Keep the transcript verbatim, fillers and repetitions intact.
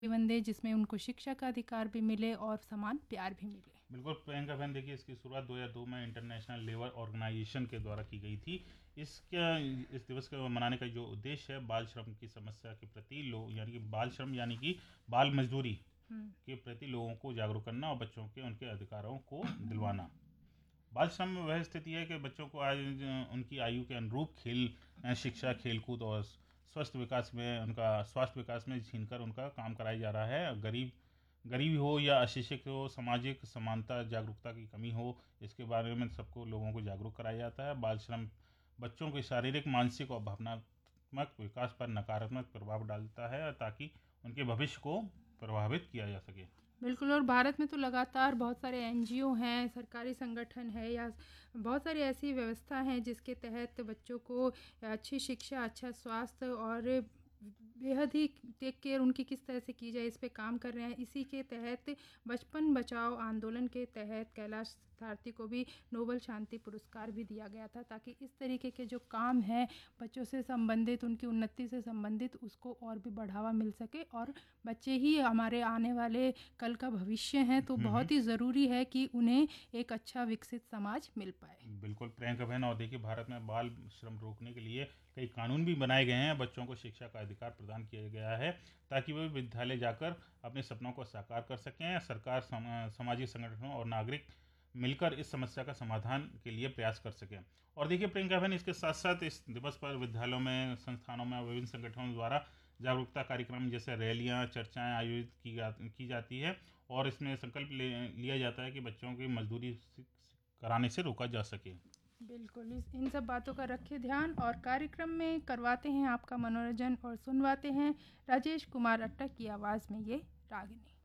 जीवन दे जिसमें उनको शिक्षा का अधिकार भी मिले और समान प्यार भी मिले। बिल्कुल प्रियंका बहन, देखिए इसकी शुरुआत दो हज़ार दो में इंटरनेशनल लेबर ऑर्गेनाइजेशन के द्वारा की गई थी। इसका इस दिवस को मनाने का जो उद्देश्य है, बाल श्रम की समस्या के प्रति लोग यानी कि बाल श्रम यानी कि बाल मजदूरी के प्रति लोगों को जागरूक करना और बच्चों के उनके अधिकारों को दिलवाना। बाल श्रम वह स्थिति है कि बच्चों को आज उनकी आयु के अनुरूप खेल शिक्षा, खेलकूद और स्वस्थ विकास में उनका स्वास्थ्य विकास में छीनकर उनका काम कराया जा रहा है। गरीब गरीबी हो या अशिक्षित हो, सामाजिक समानता जागरूकता की कमी हो, इसके बारे में सबको लोगों को जागरूक कराया जाता है। बाल श्रम बच्चों के शारीरिक, मानसिक और भावनात्मक विकास पर नकारात्मक प्रभाव डालता है ताकि उनके भविष्य को प्रभावित किया जा सके। बिल्कुल, और भारत में तो लगातार बहुत सारे एनजीओ हैं, सरकारी संगठन है या बहुत सारी ऐसी व्यवस्था हैं जिसके तहत बच्चों को अच्छी शिक्षा, अच्छा स्वास्थ्य और बेहद ही टेक केयर उनकी किस तरह से की जाए इस पे काम कर रहे हैं। इसी के तहत बचपन बचाओ आंदोलन के तहत कैलाश सत्यार्थी को भी नोबेल शांति पुरस्कार भी दिया गया था, ताकि इस तरीके के जो काम है बच्चों से संबंधित, उनकी उन्नति से संबंधित, उसको और भी बढ़ावा मिल सके। और बच्चे ही हमारे आने वाले कल का भविष्य हैं, तो बहुत ही ज़रूरी है कि उन्हें एक अच्छा विकसित समाज मिल पाए। बिल्कुल प्रियंका बहन, और देखिए भारत में बाल श्रम रोकने के लिए कई कानून भी बनाए गए हैं। बच्चों को शिक्षा का अधिकार प्रदान किया गया है ताकि वे विद्यालय जाकर अपने सपनों को साकार कर सकें। सरकार, सम, सामाजिक संगठनों और नागरिक मिलकर इस समस्या का समाधान के लिए प्रयास कर सकें। और देखिए प्रियंका बहन, इसके साथ साथ इस दिवस पर विद्यालयों में, संस्थानों में, विभिन्न संगठनों द्वारा जागरूकता कार्यक्रम जैसे रैलियां, चर्चाएं आयोजित की जा की जाती है और इसमें संकल्प ले, लिया जाता है कि बच्चों की मजदूरी कराने से रोका जा सके। बिल्कुल, इस इन सब बातों का रखें ध्यान और कार्यक्रम में करवाते हैं आपका मनोरंजन और सुनवाते हैं राजेश कुमार अट्टक की आवाज़ में ये रागिनी।